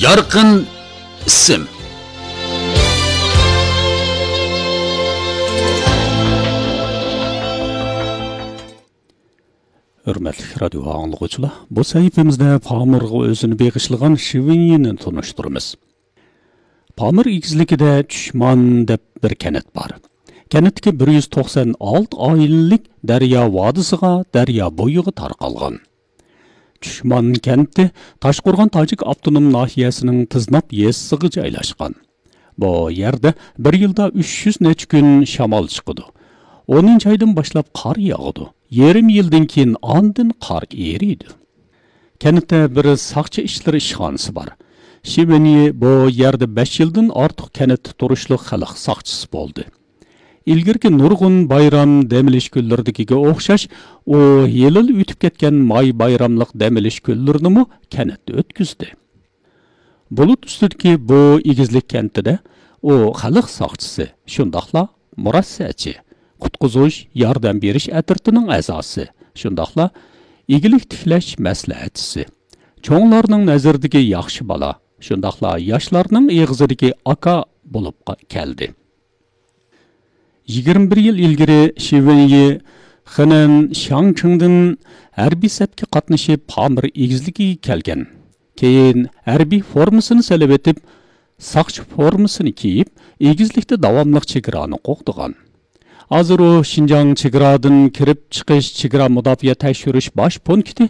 Yarqin ism. Hürmetli radyo anlıqçılar, bu sayfamızda Pamirga özünü begişliğen Şiviniyini tanıştırımız. Pamir igizlikide Düşman dep bir kenet var. Kenetki 196 ailelik Darya vadisiga, Darya boyuga tarqalgan. Düşman kenti Taşqo'rg'on Tajik avtonom nahiyasining Tiznab yezsig'i joylashgan. Bu yerde bir yılda 300 necha kun shamol chiqadi. 10 aydan boshlab qor yog'adi. Yarım yildan keyin andin qor eriydi. Kentda bir saqchi ishlari ishxonasi bor. Shiveniy bu yerde 5 yildan ortiq kent turishli xalq saqchisi bo'ldi. İlgirki nurg'un bayram demilish kunlaridagiga o'xshash, u yil o'tib ketgan may bayramliq demilish kunlarini kentda o'tkazdi. Bulut ustidagi bu igizlik kentida u xalq saqchisi, shundaqla murassachi, qutqizuv yordam berish atirtining a'zosi, shundaqla igilik tiklash maslahatchisi, cho'nglarning nazaridagi yaxshi bola, shundaqla yoshlarning eg'izidagi aka bo'lib keldi. 21 yıl ilgiri Şiveniy Xenan Shangchengdan harbiy sapga qatnashib Pamir egizligiga kelgan. Keyin harbiy formasini salab etib, saqchi formasini kiyib, egizlikda davomli chegarani qo'g'digan. Hozir u Xinjiang chegaradan kirib chiqish chegara mudofaa tekshirish bosh punkti